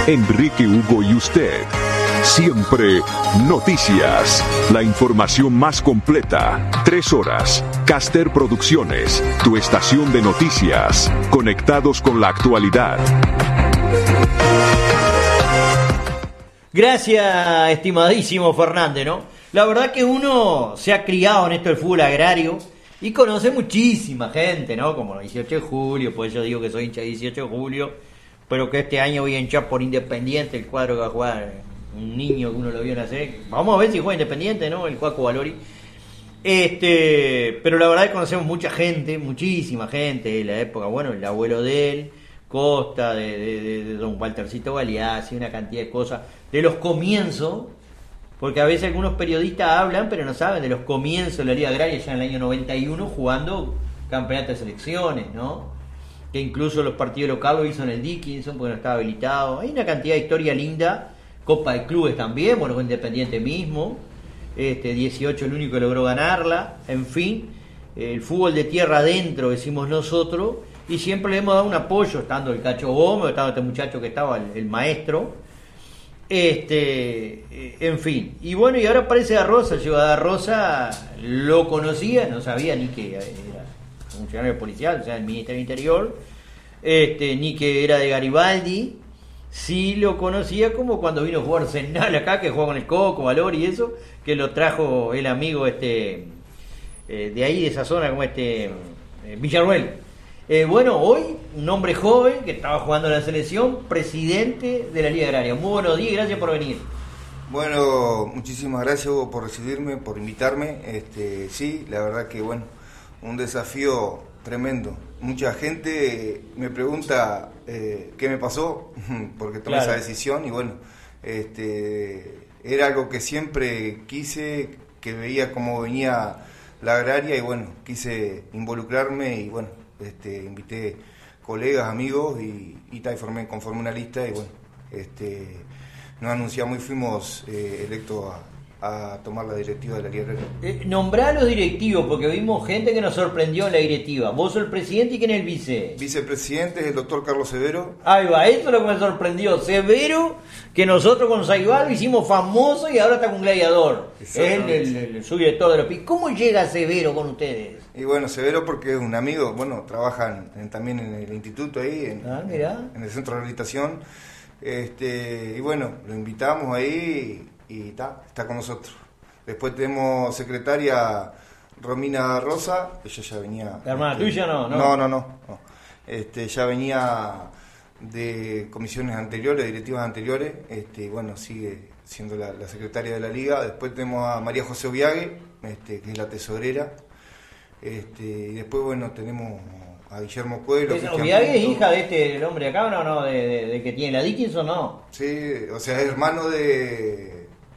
Enrique Hugo y usted. Siempre noticias. La información más completa. 3 horas. Caster Producciones. Tu estación de noticias. Conectados con la actualidad. Gracias, estimadísimo Fernández, ¿no? La verdad que uno se ha criado en esto del fútbol agrario y conoce muchísima gente, ¿no? Como el 18 de julio, pues yo digo que soy hincha de 18 de julio, pero que este año voy a hinchar por Independiente, el cuadro que va a jugar un niño que uno lo vio nacer. Vamos a ver si juega Independiente, ¿no? El Juaco Valori. Pero la verdad que conocemos mucha gente, muchísima gente de la época, bueno, el abuelo de él, Costa, de don Waltercito Galeazzi, una cantidad de cosas, de los comienzos, porque a veces algunos periodistas hablan, pero no saben de los comienzos de la Liga Agraria ya en el año 91, jugando campeonatos de selecciones, ¿no? Que incluso los partidos locales lo hizo en el Dickinson, porque no estaba habilitado. Hay una cantidad de historia linda, Copa de Clubes también, bueno, con Independiente mismo, 18 el único que logró ganarla, en fin, el fútbol de tierra adentro, decimos nosotros, y siempre le hemos dado un apoyo, estando el Cacho Gómez, estando este muchacho que estaba, el maestro, en fin. Y bueno, y ahora aparece Da Rosa, yo a Da Rosa lo conocía, no sabía ni que era funcionario policial, o sea, el Ministerio del Interior, ni que era de Garibaldi. Sí lo conocía como cuando vino a jugar Senal acá, que jugó con el Coco, Valor y eso, que lo trajo el amigo de ahí, de esa zona, como Villarruel. Bueno, hoy un hombre joven que estaba jugando en la selección, presidente de la Liga Agraria. Muy buenos días, gracias por venir. Bueno, muchísimas gracias, Hugo, por recibirme, por invitarme. Sí, la verdad que bueno, un desafío tremendo. Mucha gente me pregunta qué me pasó, porque tomé esa decisión y bueno, era algo que siempre quise, que veía cómo venía la agraria y bueno, quise involucrarme y bueno, invité colegas, amigos y conformé una lista y bueno, nos anunciamos y fuimos electos a tomar la directiva de la Liga Agraria. Nombrá a los directivos, porque vimos gente que nos sorprendió en la directiva. Vos sos el presidente y ¿quién es el vice? Vicepresidente es el doctor Carlos Severo. Ahí va, eso es lo que me sorprendió. Severo, que nosotros con Saibal hicimos famoso y ahora está con Gladiador. Es el subdirector de los PIB. ¿Cómo llega Severo con ustedes? Y bueno, Severo porque es un amigo, bueno, trabaja también en el instituto ahí, en el centro de rehabilitación. Y bueno, lo invitamos ahí y está con nosotros. Después tenemos secretaria Romina Rosa, ella ya venía... ¿La hermana tuya no? No. Ya venía de comisiones anteriores, directivas anteriores, bueno, sigue siendo la secretaria de la liga. Después tenemos a María José Oviague, que es la tesorera. Y después, bueno, tenemos a Guillermo Pueblo. ¿Oviague es hija de el hombre acá o no? ¿De que tiene la Dickinson o no? Sí, o sea, es hermano de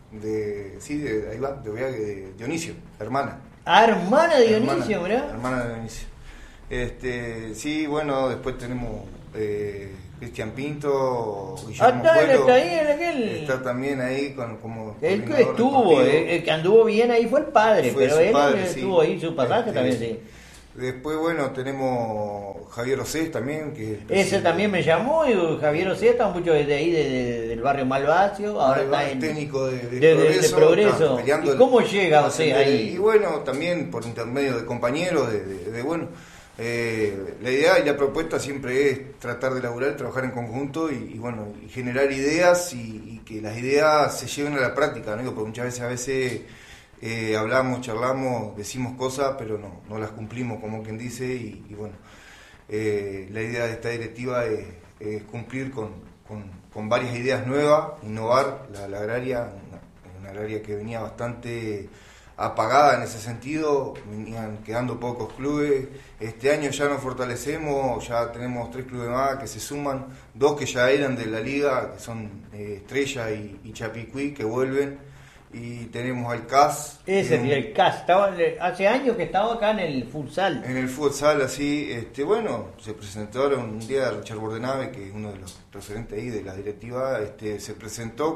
Oviague, de Dionisio, hermana. Ah, hermana de Dionisio, ¿verdad? Hermana de Dionisio. Sí, bueno, después tenemos Cristian Pinto, Guillermo Pueblo. Está ahí en aquel. Está también ahí como el que estuvo, el que anduvo bien ahí fue el padre, pero él estuvo ahí su pasaje también, sí. Después, bueno, tenemos Javier Osés también, que ese también me llamó, y Javier Osés está mucho desde ahí, del barrio Malvacio, ahora está en técnico de Progreso. ¿Y cómo llega Osés ahí? Y bueno, también por intermedio de compañeros, bueno, la idea y la propuesta siempre es tratar de laburar, trabajar en conjunto y bueno, y generar ideas y que las ideas se lleven a la práctica, ¿no? Porque muchas veces hablamos, charlamos, decimos cosas, pero no las cumplimos, como quien dice, y bueno, la idea de esta directiva es cumplir con varias ideas nuevas, innovar la agraria, una agraria que venía bastante apagada en ese sentido, venían quedando pocos clubes. Este año ya nos fortalecemos, ya tenemos 3 clubes más que se suman, 2 que ya eran de la liga, que son Estrella y Chapicuí, que vuelven. Y tenemos al CAS. El CAS, hace años que estaba acá en el futsal. En el futsal, así, bueno, se presentó ahora un día Richard Bordenave, que es uno de los referentes ahí de la directiva, se presentó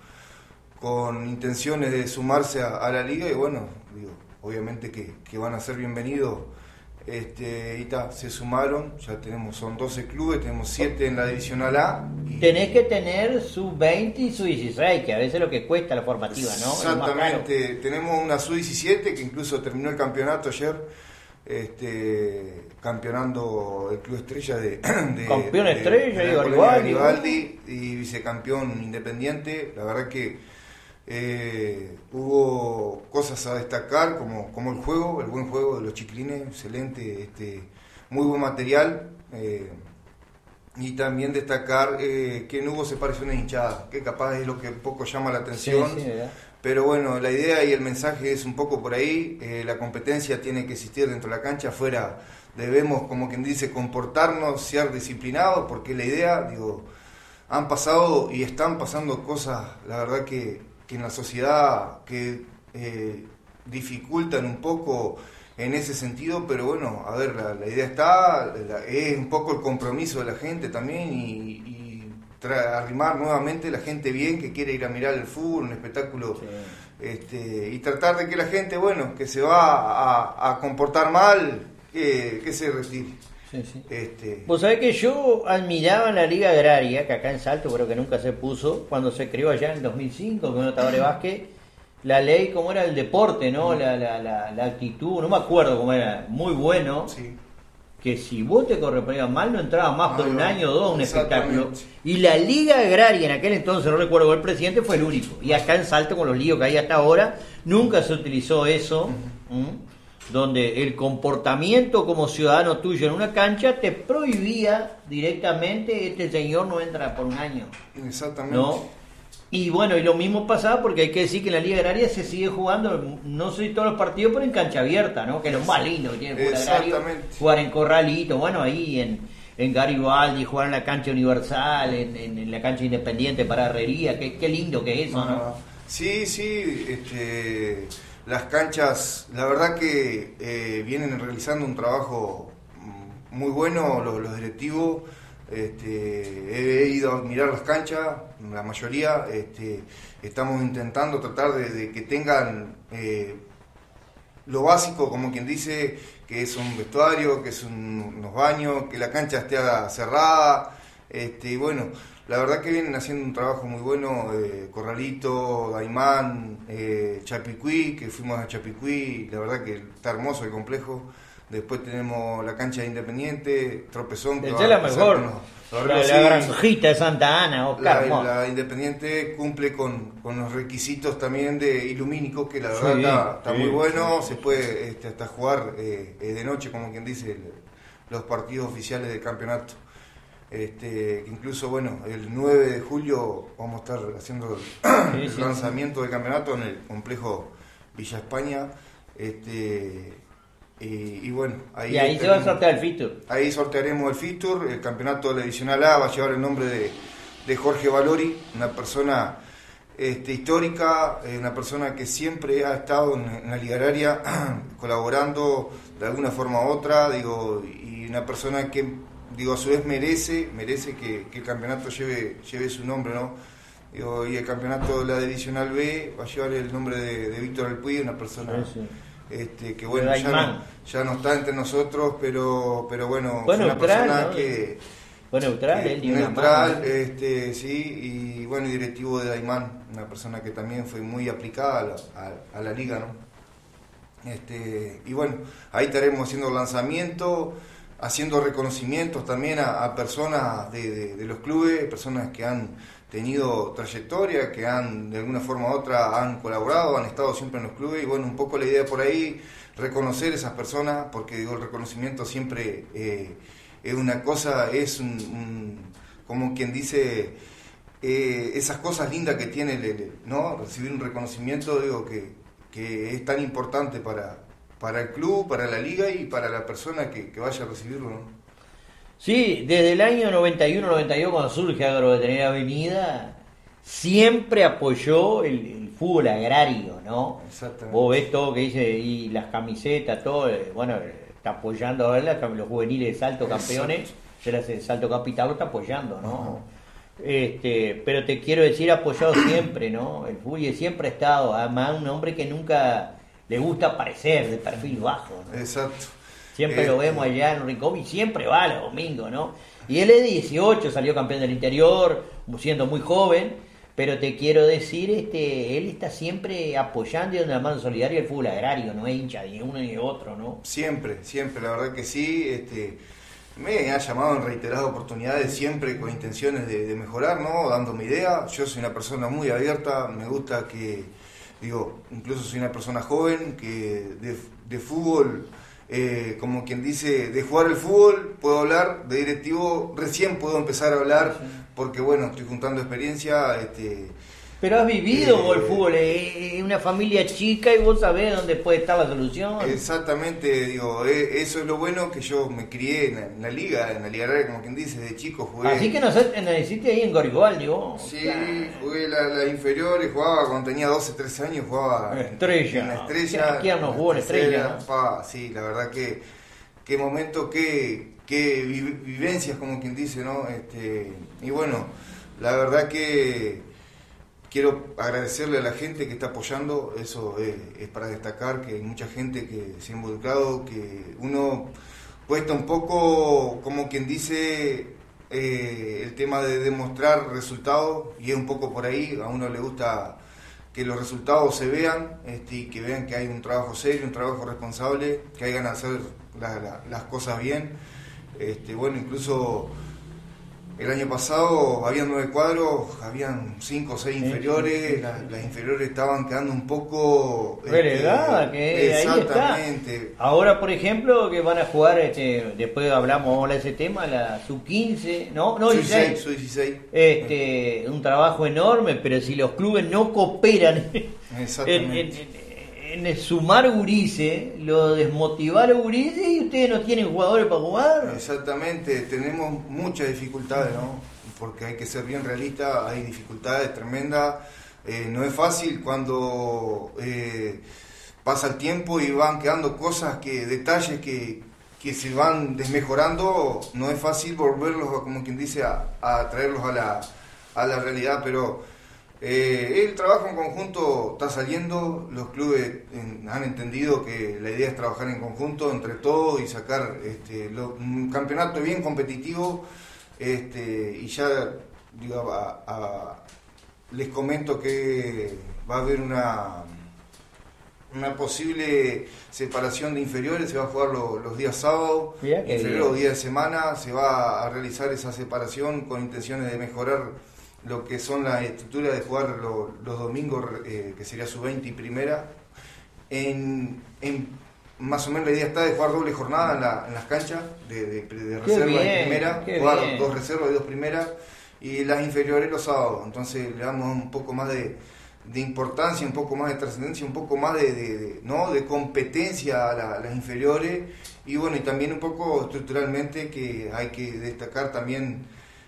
con intenciones de sumarse a la liga y bueno, digo, obviamente que van a ser bienvenidos Se sumaron, ya son 12 clubes, tenemos 7 en la divisional A. Tenés que tener sub-20 y sub-16, que a veces es lo que cuesta la formativa, ¿no? Exactamente, tenemos una sub-17 que incluso terminó el campeonato ayer, campeonando el Club Estrella de campeón Estrella y Garibaldi y vicecampeón Independiente. La verdad que hubo cosas a destacar como el buen juego de los chiquilines, excelente, muy buen material, y también destacar que no hubo separación de hinchadas, que capaz es lo que poco llama la atención. Sí, pero bueno, la idea y el mensaje es un poco por ahí. La competencia tiene que existir dentro de la cancha, afuera debemos, como quien dice, comportarnos, ser disciplinados, porque la idea, han pasado y están pasando cosas, la verdad que en la sociedad que dificultan un poco en ese sentido, pero bueno, a ver, la idea está, es un poco el compromiso de la gente también y arrimar nuevamente la gente bien que quiere ir a mirar el fútbol, un espectáculo, y tratar de que la gente, bueno, que se va a comportar mal, que se retire. Sí. Vos sabés que yo admiraba la Liga Agraria, que acá en Salto creo que nunca se puso, cuando se creó allá en 2005 con Tabaré Vázquez, la ley, como era el deporte, ¿no? La actitud, no me acuerdo cómo era, muy bueno, sí. Que si vos te correspondías mal no entrabas más por un año o dos a un espectáculo. Y la Liga Agraria en aquel entonces, no recuerdo, el presidente fue el único. Y acá en Salto, con los líos que hay hasta ahora, nunca se utilizó eso. Donde el comportamiento como ciudadano tuyo en una cancha te prohibía directamente, este señor no entra por un año. Exactamente. ¿No? Y bueno, y lo mismo pasaba porque hay que decir que en la Liga Agraria se sigue jugando, no sé si todos los partidos, pero en cancha abierta, ¿no? Que es lo más lindo que tiene el fútbol agrario, jugar en Corralito, bueno, ahí en Garibaldi, jugar en la cancha Universal, en la cancha Independiente para Herrería, qué lindo que es eso, ¿no? Sí, las canchas, la verdad que vienen realizando un trabajo muy bueno los directivos. He ido a mirar las canchas, la mayoría, estamos intentando tratar de que tengan lo básico, como quien dice, que es un vestuario, que es unos baños, que la cancha esté cerrada, y bueno, la verdad que vienen haciendo un trabajo muy bueno, Corralito, Daimán, Chapicuí, que fuimos a Chapicuí, la verdad que está hermoso el complejo. Después tenemos la cancha de Independiente, Tropezón. Esa es la mejor, la Granjita de Santa Ana, Oscar. La Independiente cumple con los requisitos también de ilumínicos, que la verdad está muy bueno. Se puede hasta jugar de noche, como quien dice, los partidos oficiales del campeonato. Incluso, bueno, el 9 de julio vamos a estar haciendo el lanzamiento del campeonato en el complejo Villa España. Y bueno, ahí se va a sortear el fixture. Ahí sortearemos el fixture. El campeonato de la divisional A va a llevar el nombre de Jorge Valori, una persona histórica, una persona que siempre ha estado en la Liga Agraria colaborando de alguna forma u otra, y una persona que, a su vez merece que el campeonato lleve su nombre, ¿no? Y el campeonato de la divisional B va a llevar el nombre de Víctor Alpuy, una persona que bueno, ya no está entre nosotros, pero bueno, fue una neutral, persona ¿no? que fue neutral, él dio neutral, sí, y bueno, y directivo de Daimán, una persona que también fue muy aplicada a la liga, ¿no? Y bueno, ahí estaremos haciendo lanzamiento, haciendo reconocimientos también a personas de los clubes, personas que han tenido trayectoria, que de alguna forma u otra han colaborado, han estado siempre en los clubes, y bueno, un poco la idea por ahí, reconocer esas personas, porque el reconocimiento siempre es una cosa, es como quien dice, esas cosas lindas que tiene, ¿no? Recibir un reconocimiento, que es tan importante para el club, para la liga y para la persona que vaya a recibirlo, ¿no? Sí, desde el año 91-92, cuando surge Agroveterinaria Avenida, siempre apoyó el fútbol agrario, ¿no? Exactamente. Vos ves todo que dice, y las camisetas, todo, bueno, está apoyando a los juveniles de Salto campeones, de Salto Capital está apoyando, ¿no? Pero te quiero decir, apoyado siempre, ¿no? El fútbol siempre ha estado, además un hombre que nunca le gusta aparecer de perfil bajo, ¿no? Exacto. Siempre lo vemos allá en Rincón y siempre va los domingos, ¿no? Y él es de 18, salió campeón del interior, siendo muy joven, pero te quiero decir, él está siempre apoyando y dando la mano solidaria al fútbol agrario, no es hincha de uno ni de otro, ¿no? Siempre, la verdad que sí. Me ha llamado en reiteradas oportunidades, siempre con intenciones de mejorar, ¿no? Dándome idea. Yo soy una persona muy abierta, me gusta incluso soy una persona joven que de fútbol, como quien dice, de jugar el fútbol puedo hablar, de directivo recién puedo empezar a hablar, porque bueno, estoy juntando experiencia. Pero has vivido vos el fútbol, es una familia chica y vos sabés dónde puede estar la solución. Exactamente, eso es lo bueno, que yo me crié en la liga agraria, como quien dice, de chico jugué. Así que naciste ahí en Garibaldi vos. Sí, claro. Jugué las inferiores, jugaba cuando tenía 12, 13 años, jugaba Estrella. En la Estrella. ¿Quién no jugó en Estrella? Sí, la verdad qué momento, qué vivencias, como quien dice, ¿no? Y bueno, la verdad que quiero agradecerle a la gente que está apoyando, eso es para destacar, que hay mucha gente que se ha involucrado, que uno cuesta un poco, como quien dice, el tema de demostrar resultados, y es un poco por ahí, a uno le gusta que los resultados se vean, y que vean que hay un trabajo serio, un trabajo responsable, que hay ganas de hacer las cosas bien. Bueno, incluso el año pasado habían 9 cuadros, habían 5 o 6 inferiores, las inferiores estaban quedando un poco relegadas, que exactamente. Ahí está. Ahora, por ejemplo, que van a jugar, después vamos de ese tema, la sub-15, no, 16. Sub-16. Un trabajo enorme, pero si los clubes no cooperan en sumar gurises, lo desmotivar gurises y ustedes no tienen jugadores para jugar. Exactamente, tenemos muchas dificultades, ¿no? Porque hay que ser bien realista, hay dificultades tremendas, no es fácil cuando pasa el tiempo y van quedando cosas, detalles que se van desmejorando, no es fácil volverlos, como quien dice, a traerlos a la realidad, pero el trabajo en conjunto está saliendo, los clubes han entendido que la idea es trabajar en conjunto entre todos y sacar un campeonato bien competitivo, y ya les comento que va a haber una posible separación de inferiores, se va a jugar los días sábados, inferiores los días de semana, se va a realizar esa separación con intenciones de mejorar lo que son las estructuras de jugar los domingos, que sería sub-20 y primera. Más o menos la idea está de jugar doble jornada en las canchas, de reserva y primera, jugar 2 reservas y 2 primeras, y las inferiores los sábados. Entonces le damos un poco más de importancia, un poco más de trascendencia, un poco más de competencia a las inferiores, y bueno, y también un poco estructuralmente, que hay que destacar también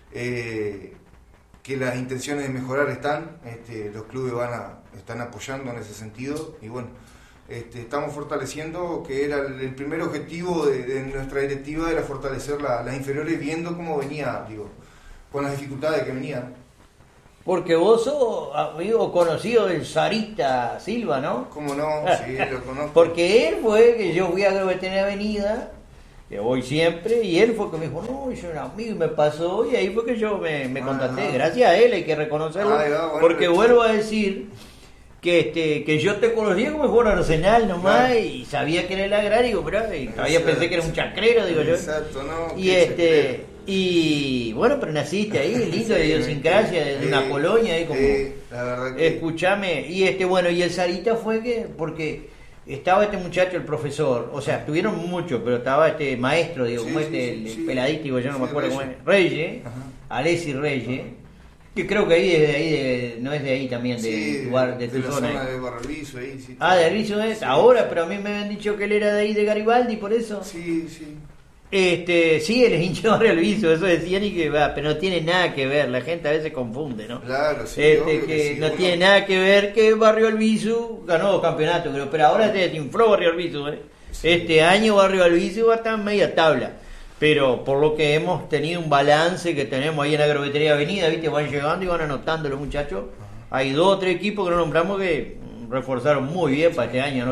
que las intenciones de mejorar están, los clubes están apoyando en ese sentido, y bueno, estamos fortaleciendo, que era el primer objetivo de nuestra directiva, era fortalecer las inferiores, viendo cómo venía, con las dificultades que venían. Porque vos sos amigo conocido del Sarita Silva, ¿no? ¿Cómo no? Sí, lo conozco. Porque él fue que yo fui a Veterinaria Avenida, que voy siempre, y él fue que me dijo, no, yo era amigo, y me pasó, y ahí fue que yo me contacté. Gracias a él, hay que reconocerlo, bueno, porque vuelvo a decir que yo te conocía como jugador Arsenal nomás, y sabía que era el agrario, pero y todavía pensé que era un chacrero, digo yo. Exacto, ¿no? Y bueno, pero naciste ahí, lindo, de idiosincrasia, de una colonia ahí como. La verdad que... Escúchame, y bueno, y el Sarita fue porque estaba este muchacho, el profesor, o sea, estuvieron muchos, pero estaba este maestro, el peladito, digo, yo no me acuerdo cómo es, Reyes, Alessi Reyes, que creo que ahí desde ahí, no es de ahí también, de tu la zona. De Barralizo, ahí, sí. De Barralizo es, ahora, pero a mí me habían dicho que él era de ahí, de Garibaldi, por eso. Sí. Sí, él es hincha de Barrio Alviso, eso decían, y que va, pero no tiene nada que ver, la gente a veces confunde, ¿no? Claro, sí. Que no tiene nada que ver, que Barrio Alviso ganó 2 campeonatos, creo, pero ahora se desinfló Barrio Alviso, Sí. Este año Barrio Alviso va a estar en media tabla, pero por lo que hemos tenido un balance que tenemos ahí en Agroveterinaria Avenida, ¿viste? Van llegando y van anotando los muchachos. Hay 2 o 3 equipos que no nombramos que reforzaron muy bien para este año, ¿no?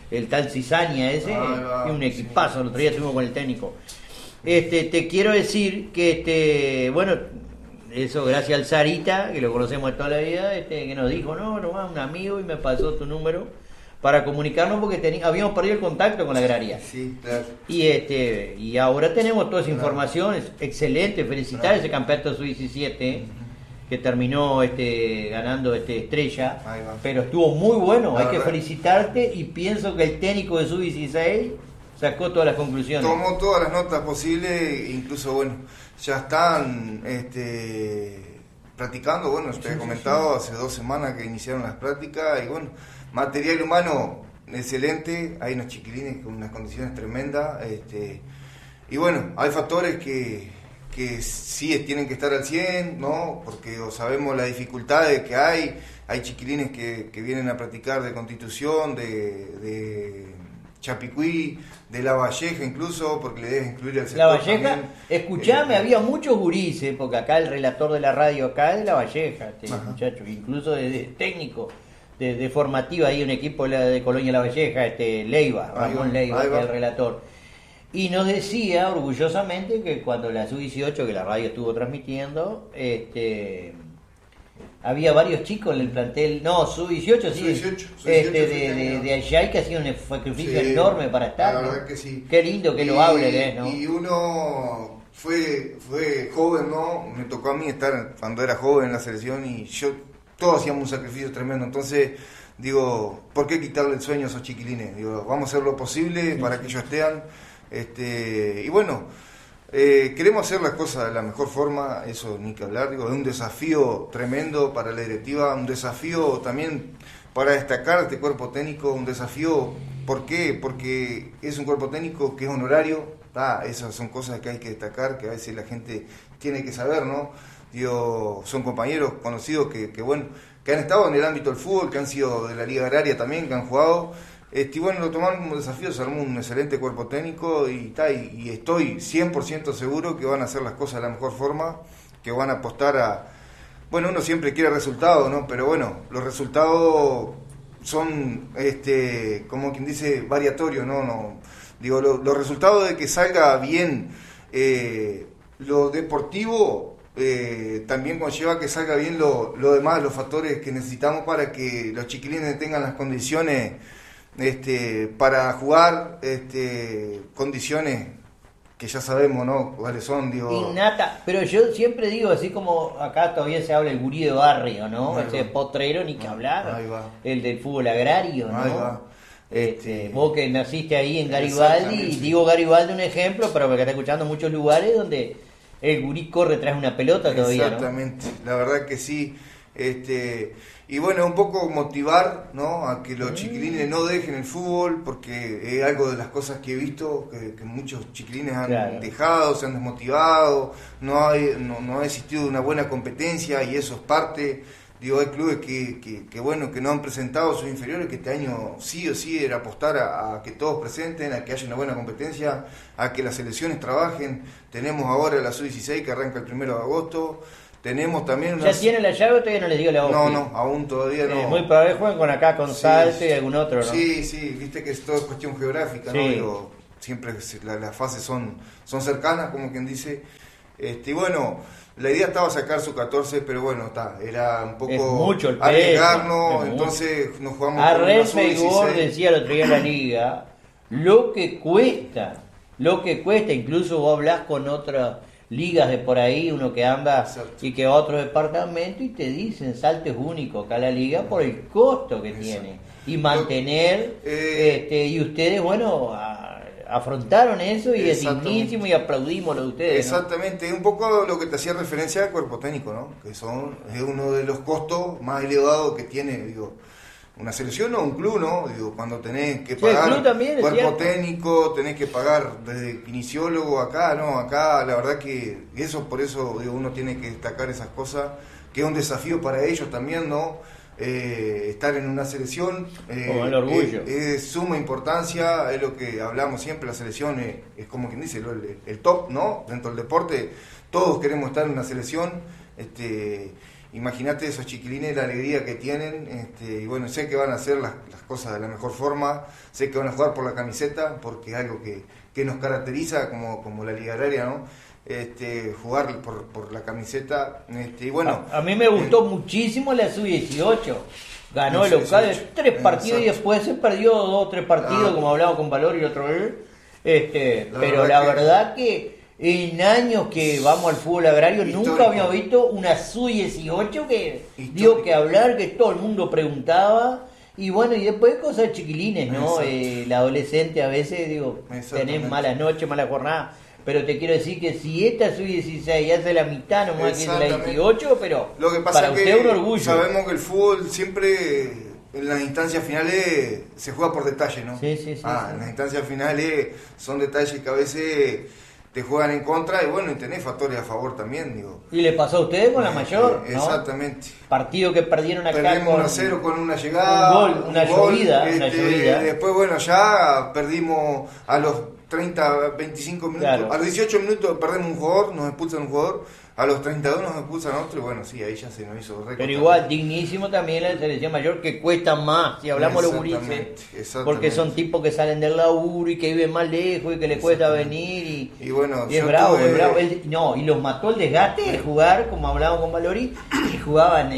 el tal Cizaña ese, y un equipazo, el otro día estuvimos con el técnico. Te quiero decir que, bueno, eso gracias al Sarita, que lo conocemos de toda la vida, que nos dijo, no, un amigo y me pasó tu número para comunicarnos porque habíamos perdido el contacto con la agraria. Sí, claro. Y ahora tenemos toda esa información, es excelente, felicitar ese campeonato sub-17 que terminó ganando Estrella, pero estuvo muy bueno, hay que felicitarte y pienso que el técnico de sub-16 sacó todas las conclusiones. Tomó todas las notas posibles, incluso, bueno, ya están practicando, bueno, te he comentado, hace 2 semanas que iniciaron las prácticas, y bueno, material humano excelente, hay unos chiquilines con unas condiciones tremendas, y bueno, hay factores que sí tienen que estar al 100, ¿no? Porque sabemos las dificultades que hay chiquilines que vienen a practicar de Constitución, de Chapicuí, de La Valleja incluso, porque le debes incluir el sector. La Valleja, también. escuchame, había muchos gurises, porque acá el relator de la radio acá es de La Valleja, muchacho, incluso de técnico, de formativa, hay un equipo de Colonia La Valleja, Leiva, Ramón Leiva, que es el relator. Y nos decía orgullosamente que cuando la sub-18, que la radio estuvo transmitiendo, había varios chicos en el plantel, no, sub-18, sí, de allá, y que hacían un sacrificio enorme para estar. La ¿no? verdad que sí. Qué lindo que lo hable, ¿no? Y uno fue joven, ¿no? Me tocó a mí estar cuando era joven en la selección y todos hacíamos un sacrificio tremendo. Entonces, digo, ¿por qué quitarle el sueño a esos chiquilines? Digo, vamos a hacer lo posible para que ellos estén. Y bueno, queremos hacer las cosas de la mejor forma, eso ni que hablar, digo, es un desafío tremendo para la directiva, un desafío también para destacar este cuerpo técnico, un desafío, ¿por qué? Porque es un cuerpo técnico que es honorario, esas son cosas que hay que destacar, que a veces la gente tiene que saber, ¿no? Digo, son compañeros conocidos que bueno, que han estado en el ámbito del fútbol, que han sido de la Liga Agraria también, que han jugado. Y bueno, lo tomaron como desafío, se armó un excelente cuerpo técnico y estoy 100% seguro que van a hacer las cosas de la mejor forma, que van a apostar a... Bueno, uno siempre quiere resultados, ¿no? Pero bueno, los resultados son, como quien dice, variatorios, ¿no? Digo, los resultados de que salga bien lo deportivo... también conlleva que salga bien lo demás, los factores que necesitamos para que los chiquilines tengan las condiciones para jugar, condiciones que ya sabemos, ¿no? Cuáles son, digo... Innata, pero yo siempre digo, así como acá todavía se habla el gurí de barrio, ¿no? Ese potrero, ni que hablar, ahí va. El del fútbol agrario, ¿no? Ahí va. Vos que naciste ahí en Garibaldi, y digo Garibaldi un ejemplo, pero porque está escuchando muchos lugares donde el gurí corre tras una pelota todavía, exactamente, ¿no? La verdad que sí. Y bueno, un poco motivar, ¿no? A que los chiquilines no dejen el fútbol, porque es algo de las cosas que he visto, que muchos chiquilines han dejado, se han desmotivado, no ha existido una buena competencia y eso es parte. Digo, hay clubes que bueno, que no han presentado sus inferiores, que este año sí o sí era apostar a que todos presenten, a que haya una buena competencia, a que las selecciones trabajen. Tenemos ahora la sub-16 que arranca el 1 de agosto. Tenemos también ¿Ya tienen la llave o todavía no les digo la voz? No, aún todavía no. Muy probable juegan con acá, con Salto y algún otro, ¿no? Sí, viste que es todo cuestión geográfica, ¿no? Digo, siempre las fases son cercanas, como quien dice. Y bueno, la idea estaba sacar su 14, pero bueno, era un poco arriesgarnos, entonces nos jugamos con una sub-16. Decía el otro día en la liga, lo que cuesta, incluso vos hablás con otras ligas de por ahí, uno que anda y que va a otro departamento y te dicen Salto es único acá la liga por el costo que tiene y mantener y ustedes bueno afrontaron eso y es dignísimo y aplaudimos lo de ustedes, exactamente, ¿no? Un poco lo que te hacía referencia al cuerpo técnico, ¿no? Que es uno de los costos más elevados que tiene, digo, una selección o un club, ¿no? Digo, cuando tenés que pagar también, cuerpo técnico, tenés que pagar desde kinesiólogo acá, ¿no? Acá la verdad que por eso digo, uno tiene que destacar esas cosas, que es un desafío para ellos también, ¿no? Estar en una selección el orgullo. Es suma importancia, es lo que hablamos siempre, la selección es como quien dice, el top, ¿no? Dentro del deporte, todos queremos estar en una selección, imagínate esos chiquilines, la alegría que tienen, y bueno, sé que van a hacer las cosas de la mejor forma, sé que van a jugar por la camiseta, porque es algo que nos caracteriza como la Liga Agraria, ¿no? Jugar por la camiseta, y bueno. A mí me gustó muchísimo la Sub-18. Ganó el local 3 partidos y después se perdió 2 o 3 partidos, como hablaba con Valor y otro vez. Pero la verdad que en años que vamos al fútbol agrario histórico. Nunca habíamos visto una Sub-18 que dio que hablar, que todo el mundo preguntaba. Y bueno, y después cosas chiquilines, ¿no? El adolescente a veces, tenés malas noches, malas jornadas. Pero te quiero decir que si esta Sub-16 hace la mitad nomás que es la 18, pero lo que pasa para es usted es un orgullo. Sabemos que el fútbol siempre en las instancias finales se juega por detalle, ¿no? Sí. En las instancias finales son detalles que a veces te juegan en contra y bueno, y tenés factores a favor también, digo. Y le pasó a ustedes con la mayor, ¿no? Exactamente. Partido que perdieron acá Perdimos 1-0 con una llegada. Un gol, una llovida. Después, bueno, ya perdimos a los 30, 25 minutos. Claro. A los 18 minutos perdemos un jugador, nos expulsan un jugador. A los 32 nos expulsan a otro y bueno, sí, ahí ya se nos hizo récord. Pero igual, dignísimo también la selección mayor, que cuesta más, si hablamos los gurises, porque son tipos que salen del laburo y que viven más lejos y que les cuesta venir y bueno, y es bravo, es bravo. Y los mató el desgaste de jugar, como hablábamos con Valori, y jugaban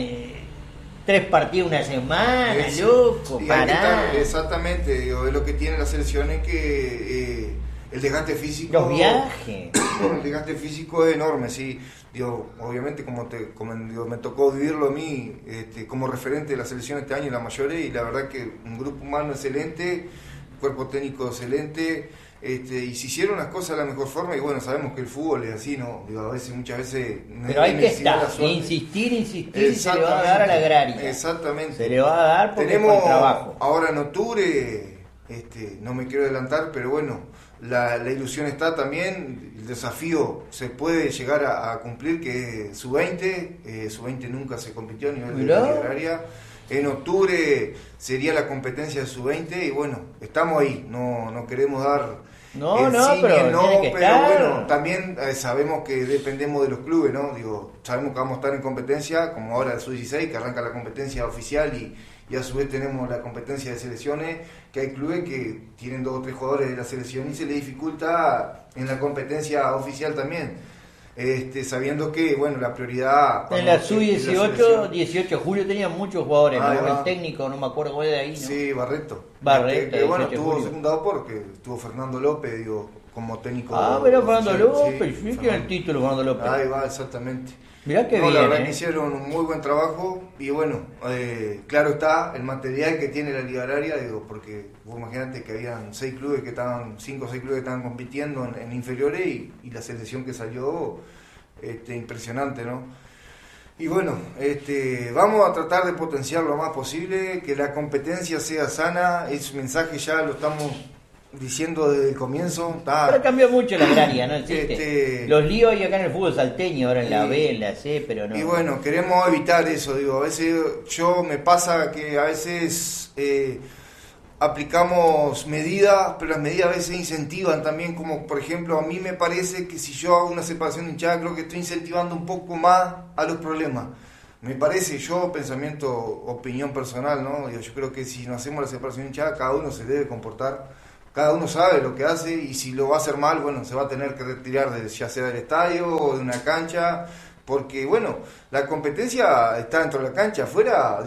3 partidos una semana, loco, pará. Exactamente, es lo que tienen las selecciones que el desgaste físico. Los viajes. El desgaste físico es enorme, sí. Obviamente como me tocó vivirlo a mí como referente de la selección este año, la mayores, y la verdad que un grupo humano excelente, cuerpo técnico excelente, y se hicieron las cosas de la mejor forma, y bueno, sabemos que el fútbol es así, ¿no? Muchas veces... Pero hay que estar, insistir, se le va a dar a la agraria. Exactamente. Se le va a dar porque tenemos es trabajo. Ahora en octubre, no me quiero adelantar, pero bueno, la ilusión está también, el desafío se puede llegar a cumplir, que es Sub-20, Sub-20 nunca se compitió a nivel de la agraria. En octubre sería la competencia de Sub-20 y bueno, estamos ahí, no queremos dar pero bueno, también sabemos que dependemos de los clubes, ¿no? Sabemos que vamos a estar en competencia, como ahora el Sub-16, que arranca la competencia oficial y a su vez tenemos la competencia de selecciones, que hay clubes que tienen 2 o 3 jugadores de la selección y se les dificulta en la competencia oficial también, sabiendo que bueno, la prioridad en la Sub-18, 18 de julio tenían muchos jugadores, el técnico, no me acuerdo cuál de ahí, ¿no? Sí, Barreto, que bueno, estuvo secundado porque estuvo Fernando López, como técnico. Mira, Fernando López, sí, que era el título, Fernando López. Ahí va, exactamente. Mirá que bien, la verdad que hicieron un muy buen trabajo y bueno, claro está el material que tiene la Liga Agraria, porque vos imaginate que habían 5 o 6 clubes que estaban compitiendo en inferiores y la selección que salió, impresionante, ¿no? Y bueno, vamos a tratar de potenciar lo más posible, que la competencia sea sana, ese mensaje ya lo estamos diciendo desde el comienzo. Pero cambió mucho la agraria, ¿no? Los líos hay acá en el fútbol salteño, ahora en la B, en la C, pero no. Y bueno, queremos evitar eso, a veces me pasa que a veces aplicamos medidas, pero las medidas a veces incentivan también, como por ejemplo, a mí me parece que si yo hago una separación de hinchada, creo que estoy incentivando un poco más a los problemas. Me parece, pensamiento, opinión personal, ¿no? Yo creo que si no hacemos la separación de hinchada, cada uno se debe comportar. Cada uno sabe lo que hace y si lo va a hacer mal, bueno, se va a tener que retirar ya sea del estadio o de una cancha, porque bueno, la competencia está dentro de la cancha, afuera,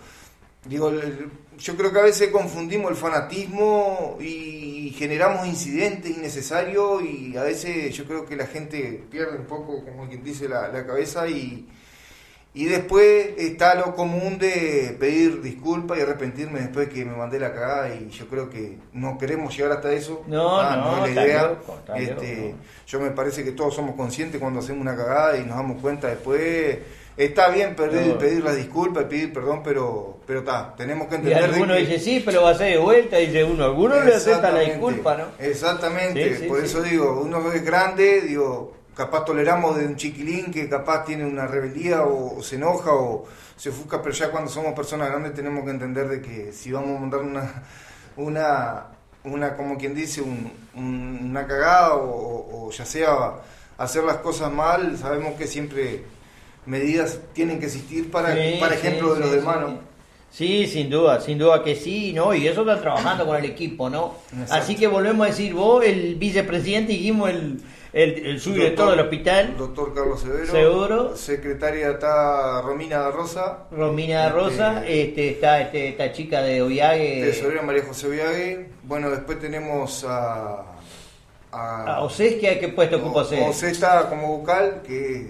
yo creo que a veces confundimos el fanatismo y generamos incidentes innecesarios y a veces yo creo que la gente pierde un poco, como quien dice, la cabeza y después está lo común de pedir disculpas y arrepentirme después que me mandé la cagada y yo creo que no queremos llegar hasta eso. No es la idea. Yo me parece que todos somos conscientes cuando hacemos una cagada y nos damos cuenta después. Está bien pedir las disculpas y pedir perdón, pero tenemos que entender. Y alguno dice sí, pero va a ser de vuelta, dice uno. Algunos le aceptan la disculpa, ¿no? Exactamente, por eso digo, uno es grande, capaz toleramos de un chiquilín que capaz tiene una rebeldía o se enoja o se ofusca, pero ya cuando somos personas grandes tenemos que entender de que si vamos a montar una como quien dice, una cagada o ya sea hacer las cosas mal, sabemos que siempre medidas tienen que existir para ejemplo de los demás, ¿no? Sí, sin duda que sí, ¿no? Y eso está trabajando con el equipo, ¿no? Exacto. Así que volvemos a decir, vos, el vicepresidente, dijimos el subdirector del hospital. El doctor Carlos Severo. Seguro. Secretaria está Romina da Rosa. Romina da Rosa, está esta chica de Oviague. Tesorera María José Oviague. Bueno, después tenemos a Osés, ¿qué puesto ocupa Osés? Osés está como vocal, que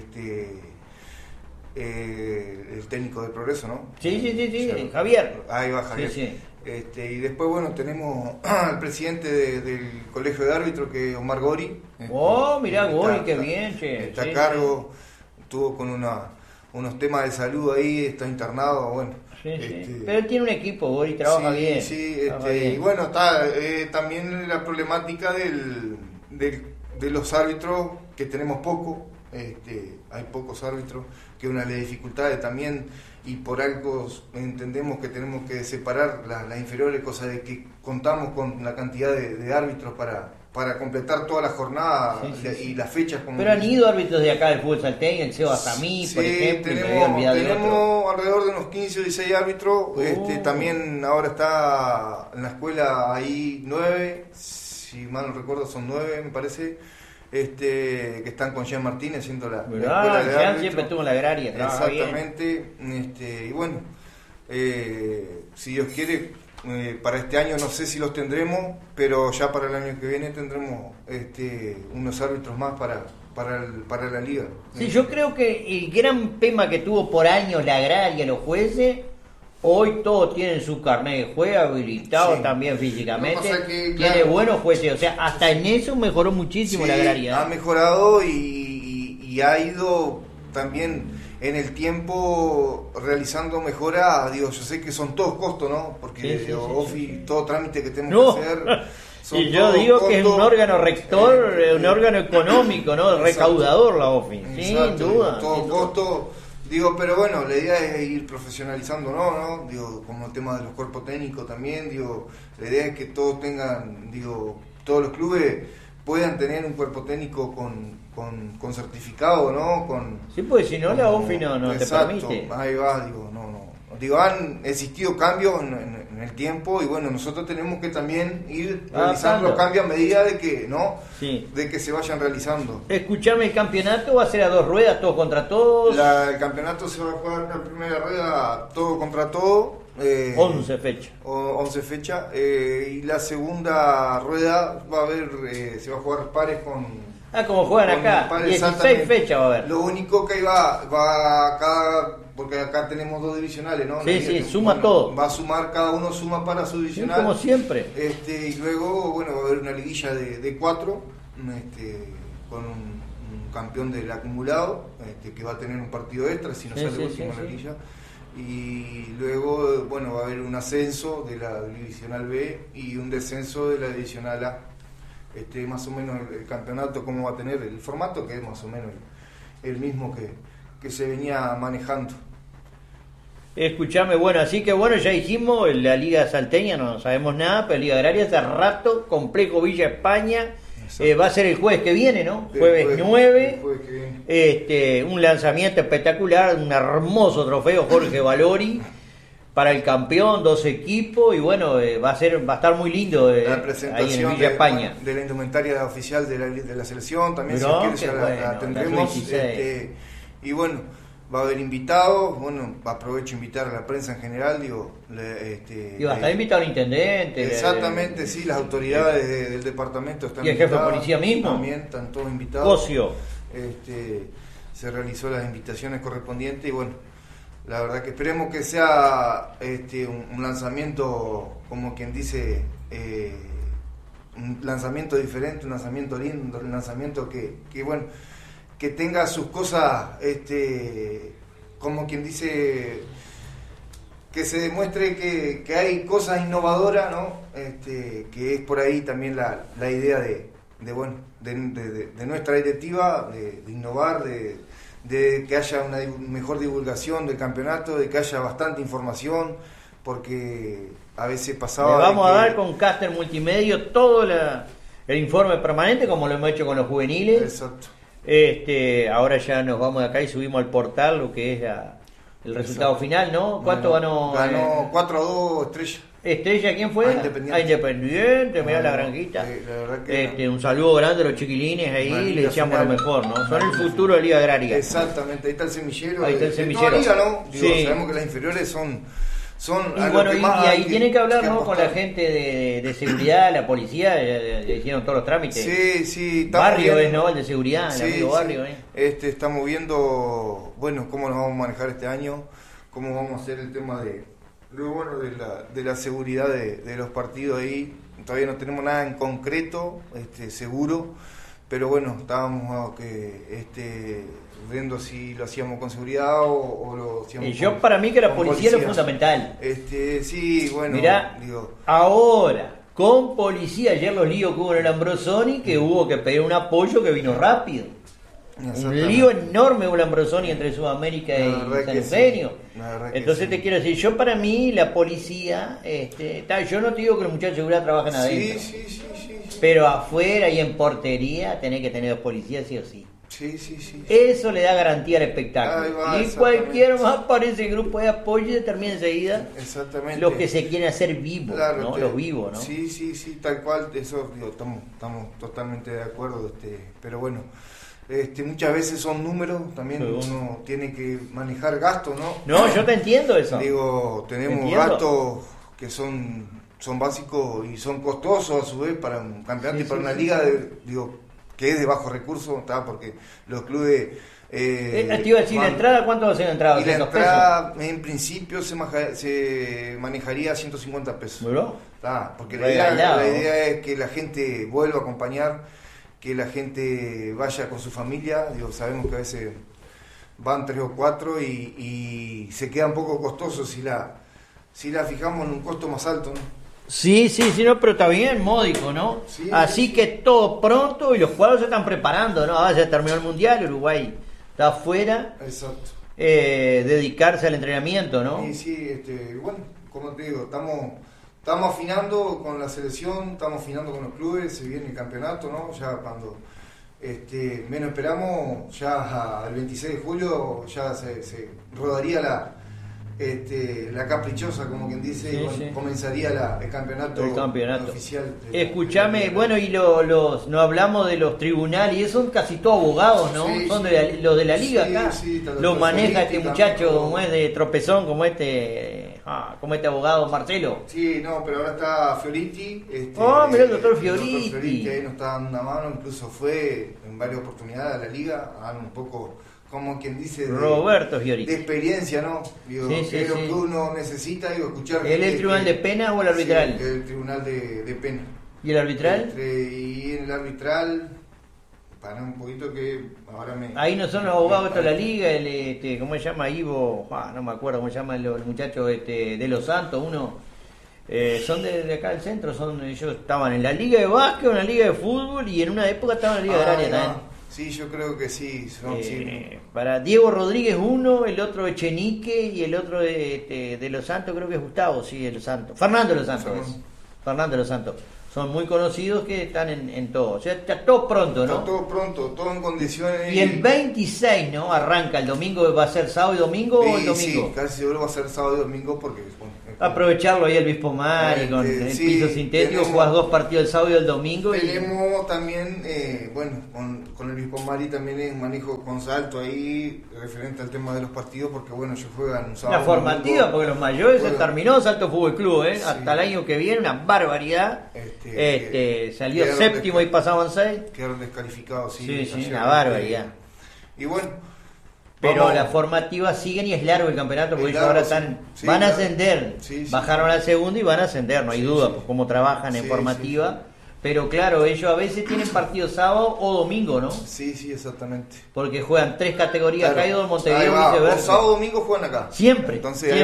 el técnico de Progreso, ¿no? Sí, Javier. Ahí va Javier. Sí. Y después, bueno, tenemos al presidente del colegio de árbitros, que es Omar Gori. Mirá, Gori, qué bien, che. Está a cargo, estuvo con unos temas de salud ahí, está internado, bueno. Pero él tiene un equipo, Gori, trabaja bien. Sí, bien. Y bueno, está también la problemática de los árbitros, que tenemos poco. Hay pocos árbitros, que es una de las dificultades también, y por algo entendemos que tenemos que separar las inferiores, cosa de que contamos con la cantidad de árbitros para completar toda la jornada y las fechas. Pero han ido árbitros de acá del fútbol salteño, el Seba Samí, por ejemplo, tenemos alrededor de unos 15 o 16 árbitros. También ahora está en la escuela ahí 9, si mal no recuerdo son 9 me parece. Que están con Jean Martínez haciendo la escuela de árbitro. Siempre estuvo en la agraria, exactamente bien. Y bueno, si Dios quiere, para este año no sé si los tendremos, pero ya para el año que viene tendremos unos árbitros más para la liga. Sí, yo creo que el gran tema que tuvo por años la agraria, los jueces, hoy todos tienen su carnet de juez habilitado también físicamente. Tiene buenos jueces, o sea, hasta en eso mejoró muchísimo la agraria. Ha mejorado y ha ido también en el tiempo realizando mejoras. Digo, yo sé que son todos costos, ¿no? Porque todo trámite que tenemos que hacer. Y yo digo costos, que es un órgano rector, un órgano económico, ¿no? Recaudador la OFI, sin duda. Todo costo. Digo, pero bueno, la idea es ir profesionalizando, ¿no? Digo, como el tema de los cuerpos técnicos también, digo, la idea es que todos tengan, todos los clubes puedan tener un cuerpo técnico con certificado, ¿no? Sí, pues si no la OFI no te permite. Ahí va, Digo, han existido cambios en el tiempo y bueno, nosotros tenemos que también ir realizando los cambios a medida de que, de que se vayan realizando. Escuchame, ¿el campeonato va a ser a 2 ruedas, todos contra todos? El campeonato se va a jugar en la primera rueda todo contra todo. 11 fechas. 11 fechas. Y la segunda rueda se va a jugar pares con... como juegan acá, 16 fechas va a haber. Lo único que ahí va acá, porque acá tenemos 2 divisionales, ¿no? Suma todo. Va a sumar, cada uno suma para su divisional. Como siempre. Y luego, bueno, va a haber una liguilla de 4, con un campeón del acumulado, que va a tener un partido extra, si no sale último en la liguilla. Y luego, bueno, va a haber un ascenso de la divisional B y un descenso de la divisional A. Más o menos el campeonato, cómo va a tener el formato, que es más o menos el mismo que se venía manejando. Escuchame, bueno, así que bueno, ya dijimos, la Liga Salteña no sabemos nada, pero la Liga Agraria hace rato, Complejo Villa España, va a ser el jueves que viene, ¿no? Jueves 9, el jueves que viene. Un lanzamiento espectacular, un hermoso trofeo Jorge Valori para el campeón, 2 equipos, y bueno, va a estar muy lindo la presentación ahí en Villa España. De la indumentaria oficial de la selección, también Pero, si quieres la tendremos. Y bueno, va a haber invitados, bueno, aprovecho a invitar a la prensa en general, y va a estar invitado el intendente. Exactamente, sí, las autoridades del departamento están invitadas. Y el jefe de policía mismo. También están todos invitados. Cosio. Se realizó las invitaciones correspondientes y bueno, la verdad que esperemos que sea un lanzamiento, como quien dice, un lanzamiento diferente, un lanzamiento lindo, un lanzamiento que bueno, que tenga sus cosas, como quien dice, que se demuestre que hay cosas innovadoras, ¿no? Que es por ahí también la idea de nuestra directiva, de innovar, de que haya una mejor divulgación del campeonato, de que haya bastante información, porque a veces pasaba... Le vamos a dar con Caster Multimedia todo el informe permanente, como lo hemos hecho con los juveniles. Exacto. Ahora ya nos vamos de acá y subimos al portal lo que es el resultado final, ¿no? ¿Cuánto ganó? Ganó 4-2 Estrella. Estrella, ¿quién fue? Independiente, mirá la granjita. La verdad que Un saludo grande a los chiquilines ahí, le deseamos lo mejor, ¿no? Son el futuro de Liga Agraria. Exactamente, ahí está el semillero. Ahí está el semillero. De toda Liga, ¿no? Digo, Sí. Sabemos que las inferiores son Y bueno, y ahí tienen que hablar, ¿no? Con la gente de seguridad, la policía, le hicieron todos los trámites. Sí. Barrio es, ¿no? El de seguridad, el amigo Barrio, Estamos viendo, bueno, cómo nos vamos a manejar este año, cómo vamos a hacer el tema de la seguridad de los partidos ahí. Todavía no tenemos nada en concreto, seguro, pero bueno, estábamos viendo si lo hacíamos con seguridad o lo hacíamos para mí que la policía es lo fundamental. Sí, bueno, mirá, ahora con policía, ayer los líos que hubo en el Ambrosoni, que hubo que pedir un apoyo que vino rápido. Un lío enorme hubo el Ambrosoni entre Sudamérica y San Eugenio. Entonces te quiero decir, yo para mí la policía, yo no te digo que los muchachos de seguridad trabajan adentro, sí. pero afuera y en portería tenés que tener dos policías sí o sí. Sí. Eso le da garantía al espectáculo. Va, y cualquier más aparece el grupo de apoyo y determina enseguida exactamente los que se quieren hacer vivos, claro, ¿no? Los vivos, ¿no? Sí, tal cual, eso estamos totalmente de acuerdo, pero bueno, muchas veces son números, también uno tiene que manejar gastos, ¿no? No, yo te entiendo eso. Digo, tenemos gastos que son básicos y son costosos a su vez para un campeonato y para una liga, que es de bajos recursos, porque los clubes... te iba a decir, ¿la entrada cuánto va a ser la entrada? Y la entrada, en principio, se manejaría 150 pesos. ¿Bueno? Porque la idea es que la gente vuelva a acompañar, que la gente vaya con su familia. Sabemos que a veces van 3 o 4 y se queda un poco costoso si la fijamos en un costo más alto, ¿no? Sí, no, pero está bien, módico, ¿no? Sí, así que todo pronto y los jugadores se están preparando, ¿no? Ya terminó el Mundial, Uruguay está afuera. Exacto. Dedicarse al entrenamiento, ¿no? Sí, bueno, como te digo, estamos afinando con la selección, estamos afinando con los clubes, se viene el campeonato, ¿no? Ya cuando menos esperamos, ya el 26 de julio ya se rodaría la caprichosa, como quien dice, y bueno, comenzaría el campeonato oficial. Escuchame, bueno, y no hablamos de los tribunales, y son casi todos abogados, ¿no? Son los de la liga acá. Lo maneja este muchacho, como es de tropezón, como este abogado Marcelo. Sí, no, pero ahora está Fioriti. Mirá el doctor Fioriti. El doctor Fioriti ahí nos está dando una mano, incluso fue en varias oportunidades a la liga, a dar un poco, como quien dice, Roberto Fioriti, de experiencia, ¿no? Que es lo que uno necesita, escuchar. ¿Él es el tribunal de pena o el arbitral? Sí, el tribunal de pena. ¿Y el arbitral? Y en el arbitral, para un poquito que ahora ahí no son los abogados de la liga, ¿cómo se llama? Ivo, no me acuerdo cómo se llama el muchacho de Los Santos, uno. Son de acá del centro, ellos estaban en la liga de básquet o en la liga de fútbol y en una época estaban en la liga agraria también. Sí, yo creo que sí. Para Diego Rodríguez uno, el otro Echenique y el otro de Los Santos, creo que es Gustavo, sí, de Los Santos. Fernando de Los Santos. Fernando de Los Santos. Son muy conocidos que están en todo. O sea, está todo pronto, ¿no? Está todo pronto, todo en condiciones. Y el 26, ¿no? Arranca el domingo, ¿va a ser sábado y domingo o el domingo? Sí, casi seguro va a ser sábado y domingo porque... aprovecharlo ahí el Bispo Mari con el piso sintético, jugás 2 partidos el sábado y el domingo. Tenemos también, con el Bispo Mari también es manejo con salto ahí, referente al tema de los partidos, porque bueno, ellos juegan un sábado. La formativa, domingo, porque los mayores se terminó Salto Fútbol Club, hasta el año que viene, una barbaridad. Salió séptimo y pasaban 6. Quedaron descalificados, sí, una barbaridad. Y bueno, pero las formativas siguen y es largo el campeonato porque ellos ahora van a ascender, bajaron al segundo y van a ascender, no hay duda, por cómo trabajan en formativa. Pero claro, ellos a veces tienen partido sábado o domingo, ¿no? Sí, exactamente. Porque juegan 3 categorías acá y 2 en Montevideo y viceversa. Sábado o domingo juegan acá. Siempre,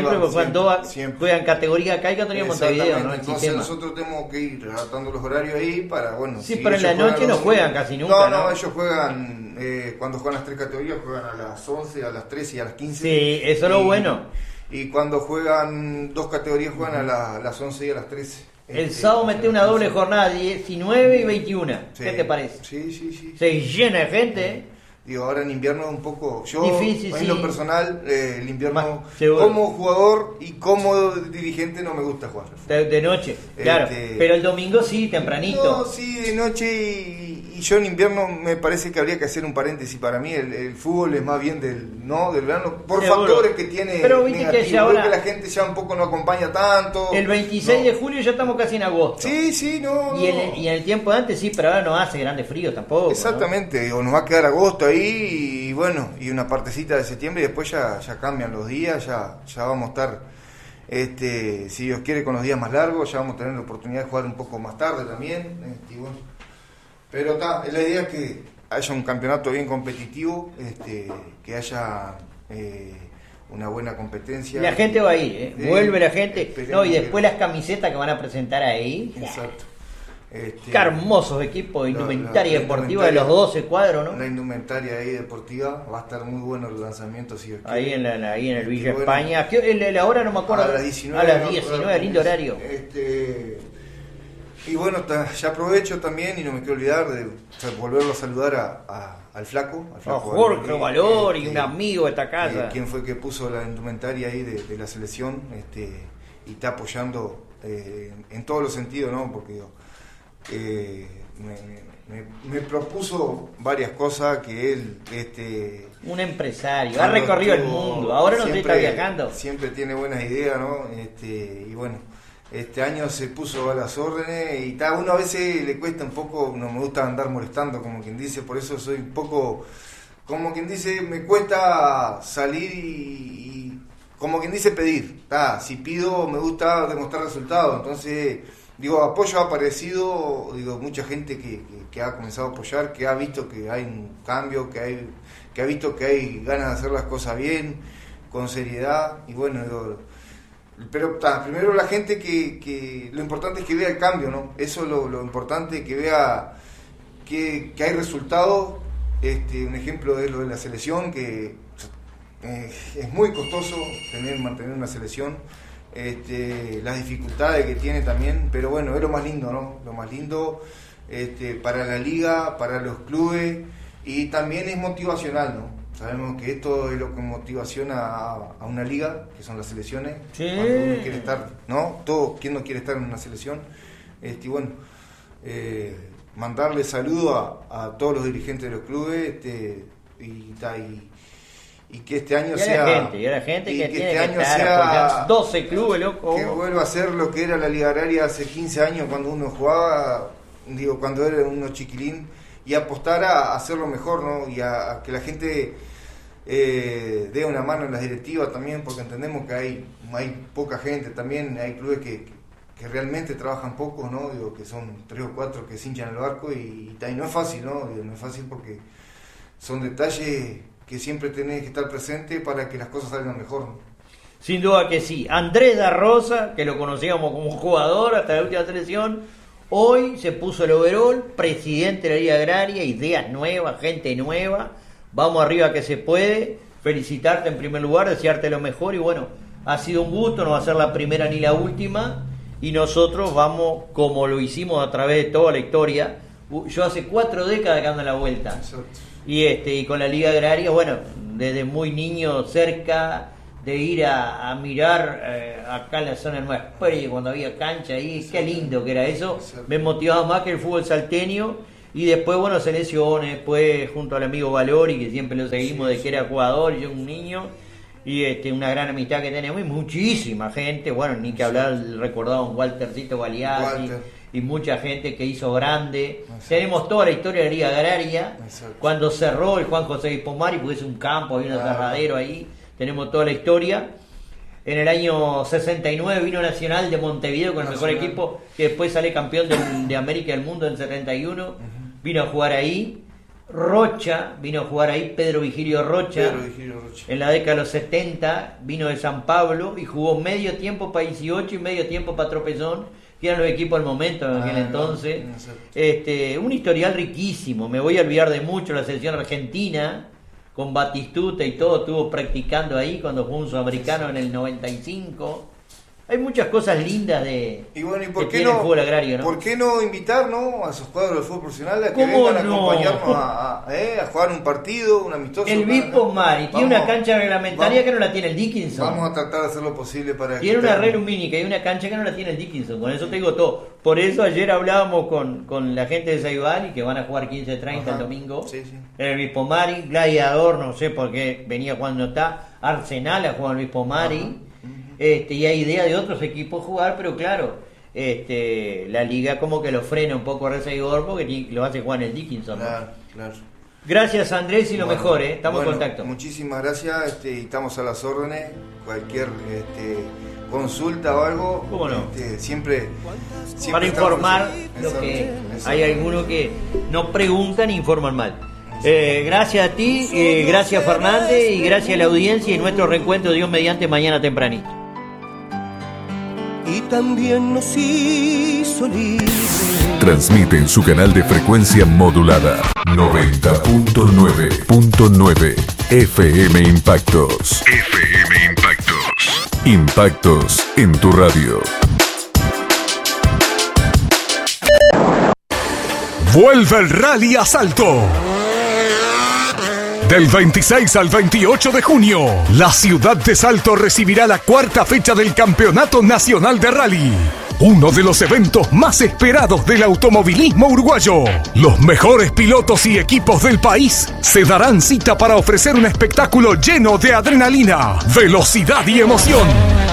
juegan categoría acá y categoría en Montevideo, ¿no? Entonces nosotros tenemos que ir adaptando los horarios ahí para, bueno... Sí, pero en la noche no juegan casi nunca, No, ellos juegan, cuando juegan las 3 categorías, juegan a las 11, a las 13 y a las 15. Sí, eso es lo bueno. Y cuando juegan 2 categorías, juegan a las 11 y a las 13. El sábado mete una doble jornada, 19 y 21. ¿Qué te parece? Sí. Se llena de gente, Digo, ahora en invierno es un poco... Yo, difícil, en lo personal, el invierno, seguro. como jugador y como dirigente, no me gusta jugar. De noche, claro. Pero el domingo sí, tempranito. No, sí, de noche y yo en invierno me parece que habría que hacer un paréntesis. Para mí el fútbol es más bien del verano, por seguro. Factores que tiene pero viste negativos. que ya ahora, creo que la gente ya un poco no acompaña tanto. El 26 de julio ya estamos casi en agosto. Sí, no. Y en el tiempo de antes sí, pero ahora no hace grande frío tampoco. Exactamente, ¿no? O nos va a quedar agosto ahí y bueno, y una partecita de septiembre y después ya cambian los días, ya vamos a estar, si Dios quiere, con los días más largos, ya vamos a tener la oportunidad de jugar un poco más tarde también, y bueno. Pero la idea es que haya un campeonato bien competitivo, que haya una buena competencia. La gente va a ir, vuelve la gente, no, y después las camisetas que van a presentar ahí. Exacto. Qué hermosos equipos de indumentaria deportiva de los 12 cuadros, ¿no? La indumentaria ahí deportiva, va a estar muy bueno el lanzamiento, si Dios quiere. Ahí en el Villa España. La hora no me acuerdo. A las 19. A las 19, lindo horario. Y bueno, ya aprovecho también, y no me quiero olvidar de volverlo a saludar al flaco. A Jorge Valori, un amigo de esta casa. Quien fue que puso la indumentaria ahí de la selección, y está apoyando en todos los sentidos, ¿no? Porque me propuso varias cosas que él un empresario, ha recorrido el mundo, ahora no está viajando, siempre tiene buenas ideas, ¿no? Y bueno, este año se puso a las órdenes y uno a veces le cuesta un poco, no me gusta andar molestando, como quien dice, por eso soy un poco, como quien dice, me cuesta salir y como quien dice pedir, si pido me gusta demostrar resultados, entonces apoyo ha aparecido, mucha gente que ha comenzado a apoyar, que ha visto que hay un cambio, que ha visto que hay ganas de hacer las cosas bien, con seriedad, y bueno, pero primero la gente que lo importante es que vea el cambio, ¿no? Eso es lo importante, que vea que hay resultados. Un ejemplo es lo de la selección, que es muy costoso mantener una selección. Las dificultades que tiene también, pero bueno, es lo más lindo, ¿no? Lo más lindo para la liga, para los clubes, y también es motivacional, ¿no? Sabemos que esto es lo que motivaciona a una liga, que son las selecciones, sí. Cuando uno quiere estar, ¿no? ¿Quién no quiere estar en una selección? Bueno, mandarle saludo a todos los dirigentes de los clubes, y que este año sea... la gente que tiene este año que estar sea 12 clubes, loco. Que vuelva a ser lo que era la Liga Agraria hace 15 años, cuando uno jugaba, cuando era uno chiquilín, y apostar a hacerlo mejor, ¿no? Y a que la gente dé una mano en las directivas también, porque entendemos que hay poca gente también, hay clubes que realmente trabajan poco, ¿no? Que son 3 o 4 que se hinchan el barco, y no es fácil, ¿no? No es fácil porque son detalles que siempre tenés que estar presente para que las cosas salgan mejor, ¿no? Sin duda que sí. Andrés da Rosa, que lo conocíamos como jugador hasta la última selección, hoy se puso el overall, presidente de la Liga Agraria, ideas nuevas, gente nueva, vamos arriba que se puede, felicitarte en primer lugar, desearte lo mejor, y bueno, ha sido un gusto, no va a ser la primera ni la última, y nosotros vamos como lo hicimos a través de toda la historia. Yo hace 4 décadas que ando en la vuelta. Exacto. Y con la Liga Agraria, bueno, desde muy niño cerca de ir a mirar acá en la zona de Nueva Esparta, cuando había cancha ahí, qué lindo que era eso, me motivaba más que el fútbol salteño, y después, bueno, selecciones, después junto al amigo Valori, que siempre lo seguimos de que era jugador y yo un niño, y una gran amistad que tenemos, y muchísima gente, bueno, ni que hablar del recordado Waltercito Galeazzi, y mucha gente que hizo grande. Exacto. Tenemos toda la historia de la Liga Agraria. Exacto. Cuando cerró el Juan José Pomari, porque es un campo, había un aserradero ahí, tenemos toda la historia. En el año 69 vino Nacional de Montevideo con el mejor equipo, que después sale campeón de América y del Mundo en 71, vino a jugar ahí. Rocha vino a jugar ahí, Pedro Vigilio Rocha, en la década de los 70, vino de San Pablo y jugó medio tiempo para 18 y medio tiempo para Tropezón, que eran los equipos del momento en aquel entonces. Un historial riquísimo, me voy a olvidar de mucho, la selección argentina, con Batistuta y todo, estuvo practicando ahí cuando jugó un sudamericano en el 95, Hay muchas cosas lindas de y bueno, ¿y que tiene el fútbol agrario, ¿no? ¿Por qué no invitar, no, a esos cuadros del fútbol profesional a que ¿Cómo vengan a no? acompañarnos a jugar un partido, un amistoso? El Bispo Mari tiene una cancha reglamentaria que no la tiene el Dickinson. Vamos a tratar de hacer lo posible para tiene una red lumínica y una cancha que no la tiene el Dickinson. Con eso te digo todo. Por eso ayer hablábamos con la gente de Ceibal y que van a jugar 15-30 el domingo. Sí, sí. El Bispo Mari, Gladiador, no sé por qué venía cuando está. Arsenal ha jugado el Bispo Mari. Y hay idea de otros equipos jugar, pero claro, la liga como que lo frena un poco a Rezaigor porque lo hace jugar en el Dickinson, ¿no? Claro. Gracias, Andrés, y lo mejor, estamos en contacto. Muchísimas gracias, y estamos a las órdenes. Cualquier consulta o algo, ¿cómo no? Siempre para informar lo que hay algunos que no preguntan e informan mal. Gracias a ti, gracias Fernández, y gracias a la audiencia, y nuestro reencuentro, Dios mediante, mañana tempranito. Y también nos hizo libres. Transmite en su canal de frecuencia modulada 90.9.9 FM Impactos. FM Impactos. Impactos en tu radio. Vuelve el Rally a Salto. Del 26 al 28 de junio, la ciudad de Salto recibirá la cuarta fecha del Campeonato Nacional de Rally. Uno de los eventos más esperados del automovilismo uruguayo. Los mejores pilotos y equipos del país se darán cita para ofrecer un espectáculo lleno de adrenalina, velocidad y emoción.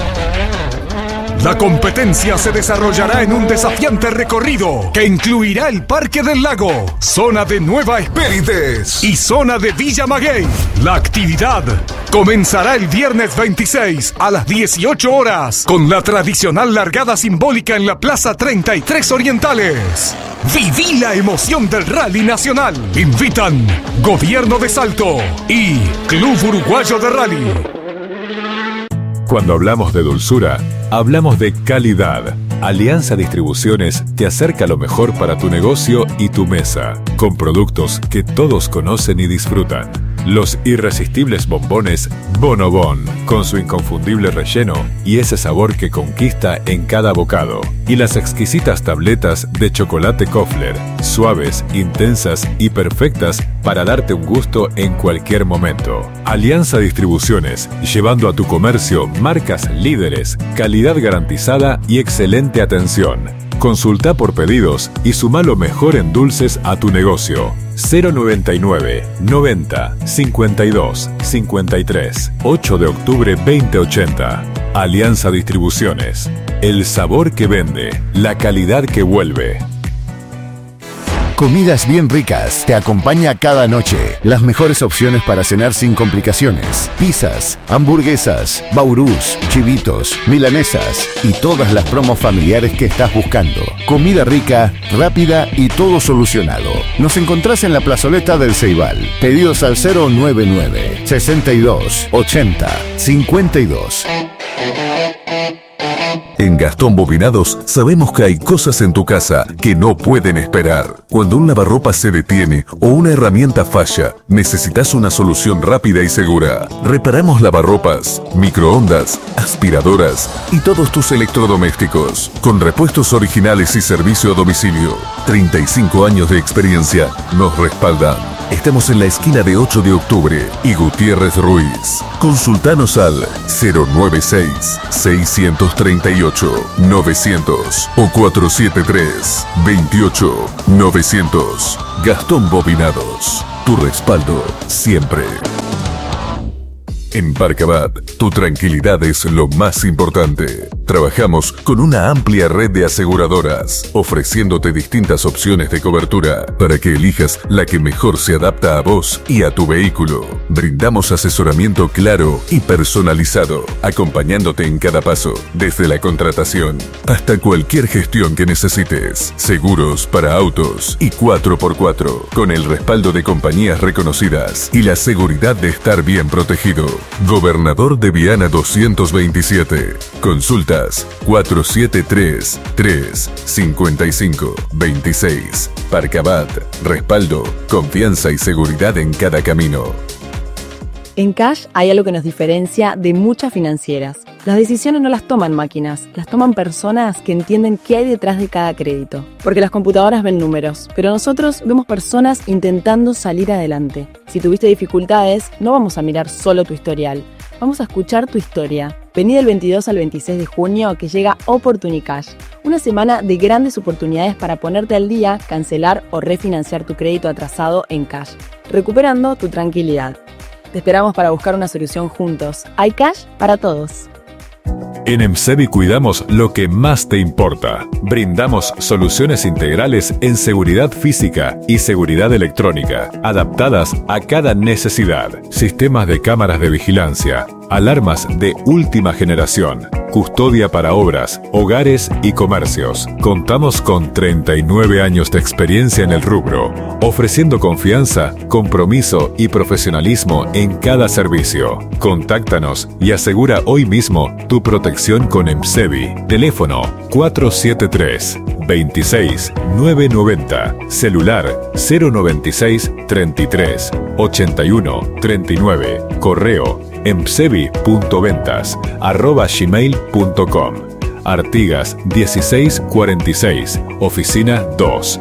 La competencia se desarrollará en un desafiante recorrido que incluirá el Parque del Lago, zona de Nueva Espérides y zona de Villa Maguey. La actividad comenzará el viernes 26 a las 18 horas con la tradicional largada simbólica en la Plaza 33 Orientales. Viví la emoción del Rally Nacional. Invitan Gobierno de Salto y Club Uruguayo de Rally. Cuando hablamos de dulzura, hablamos de calidad. Alianza Distribuciones te acerca lo mejor para tu negocio y tu mesa, con productos que todos conocen y disfrutan. Los irresistibles bombones Bonobón, con su inconfundible relleno y ese sabor que conquista en cada bocado. Y las exquisitas tabletas de chocolate Kofler, suaves, intensas y perfectas para darte un gusto en cualquier momento. Alianza Distribuciones, llevando a tu comercio marcas líderes, calidad garantizada y excelente atención. Consulta por pedidos y suma lo mejor en dulces a tu negocio. 099 90 52 53 8 de octubre 2080. Alianza Distribuciones. El sabor que vende, la calidad que vuelve. Comidas bien ricas te acompaña cada noche. Las mejores opciones para cenar sin complicaciones. Pizzas, hamburguesas, baurús, chivitos, milanesas y todas las promos familiares que estás buscando. Comida rica, rápida y todo solucionado. Nos encontrás en la plazoleta del Ceibal. Pedidos al 099 62 80 52. En Gastón Bobinados sabemos que hay cosas en tu casa que no pueden esperar. Cuando un lavarropas se detiene o una herramienta falla, necesitas una solución rápida y segura. Reparamos lavarropas, microondas, aspiradoras y todos tus electrodomésticos. Con repuestos originales y servicio a domicilio. 35 años de experiencia nos respaldan. Estamos en la esquina de 8 de octubre y Gutiérrez Ruiz. Consultanos al 096-638-900 o 473-28-900. Gastón Bobinados, tu respaldo siempre. En Parcabat, tu tranquilidad es lo más importante. Trabajamos con una amplia red de aseguradoras, ofreciéndote distintas opciones de cobertura para que elijas la que mejor se adapta a vos y a tu vehículo. Brindamos asesoramiento claro y personalizado, acompañándote en cada paso, desde la contratación hasta cualquier gestión que necesites. Seguros para autos y 4x4, con el respaldo de compañías reconocidas y la seguridad de estar bien protegido. Gobernador de Viana 227. Consultas 473-355-26. Parcabat. Respaldo, confianza y seguridad en cada camino. En Cash hay algo que nos diferencia de muchas financieras. Las decisiones no las toman máquinas, las toman personas que entienden qué hay detrás de cada crédito. Porque las computadoras ven números, pero nosotros vemos personas intentando salir adelante. Si tuviste dificultades, no vamos a mirar solo tu historial, vamos a escuchar tu historia. Vení del 22 al 26 de junio que llega Oportunicash, una semana de grandes oportunidades para ponerte al día, cancelar o refinanciar tu crédito atrasado en cash, recuperando tu tranquilidad. Te esperamos para buscar una solución juntos. Hay cash para todos. En EMSEVI cuidamos lo que más te importa. Brindamos soluciones integrales en seguridad física y seguridad electrónica, adaptadas a cada necesidad. Sistemas de cámaras de vigilancia, alarmas de última generación, custodia para obras, hogares y comercios. Contamos con 39 años de experiencia en el rubro, ofreciendo confianza, compromiso y profesionalismo en cada servicio. Contáctanos y asegura hoy mismo tu protección con EMSEVI. Teléfono 473-26-990. Celular 096 33 81 39. Correo emsevi.ventas@gmail.com. Artigas 1646, oficina 2.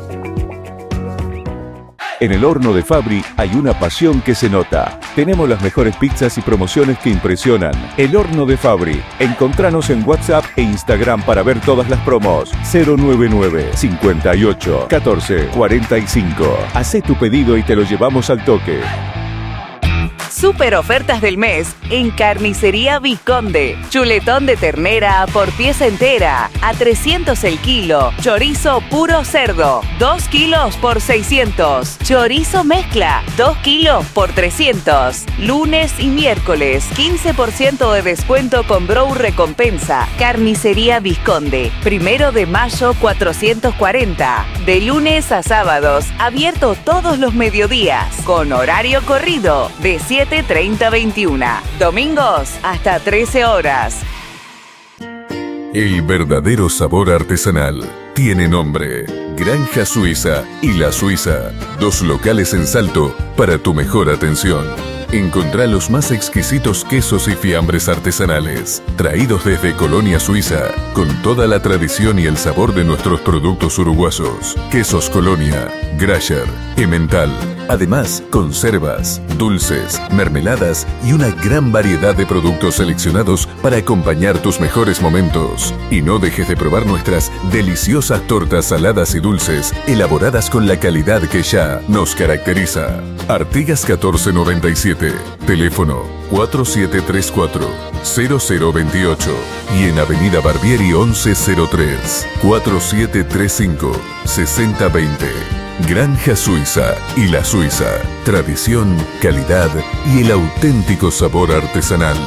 En el horno de Fabri hay una pasión que se nota. Tenemos las mejores pizzas y promociones que impresionan. El horno de Fabri. Encontranos en WhatsApp e Instagram para ver todas las promos. 099 58 14 45. Hacé tu pedido y te lo llevamos al toque. Super ofertas del mes en Carnicería Visconde. Chuletón de ternera por pieza entera a 300 el kilo. Chorizo puro cerdo, 2 kilos por 600. Chorizo mezcla, 2 kilos por 300. Lunes y miércoles, 15% de descuento con Brow Recompensa. Carnicería Visconde. 1 de mayo 440. De lunes a sábados, abierto todos los mediodías. Con horario corrido de 7:30 a 21. Domingos hasta 13 horas. El verdadero sabor artesanal tiene nombre. Granja Suiza y La Suiza. 2 locales en Salto para tu mejor atención. Encontrá los más exquisitos quesos y fiambres artesanales, traídos desde Colonia Suiza, con toda la tradición y el sabor de nuestros productos uruguayos. Quesos Colonia, Grasher, Emmental. Además, conservas, dulces, mermeladas y una gran variedad de productos seleccionados para acompañar tus mejores momentos. Y no dejes de probar nuestras deliciosas tortas saladas y dulces, elaboradas con la calidad que ya nos caracteriza. Artigas 1497, teléfono 4734-0028 y en Avenida Barbieri 1103, 4735-6020. Granja Suiza y La Suiza. Tradición, calidad y el auténtico sabor artesanal.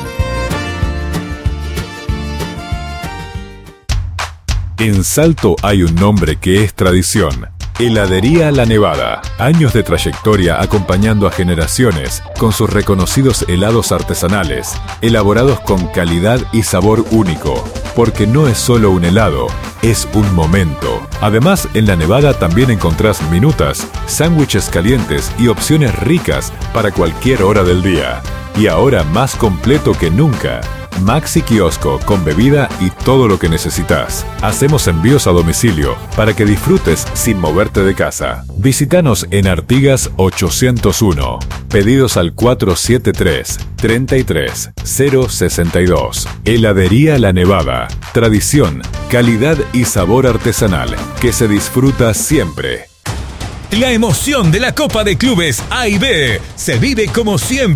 En Salto hay un nombre que es tradición. Heladería La Nevada. Años de trayectoria acompañando a generaciones con sus reconocidos helados artesanales, elaborados con calidad y sabor único. Porque no es solo un helado, es un momento. Además, en La Nevada también encontrás minutas, sándwiches calientes y opciones ricas para cualquier hora del día. Y ahora más completo que nunca. Maxi Kiosco con bebida y todo lo que necesitas. Hacemos envíos a domicilio para que disfrutes sin moverte de casa. Visítanos en Artigas 801. Pedidos al 473-33-062. Heladería La Nevada. Tradición, calidad y sabor artesanal que se disfruta siempre. La emoción de la Copa de Clubes A y B se vive como siempre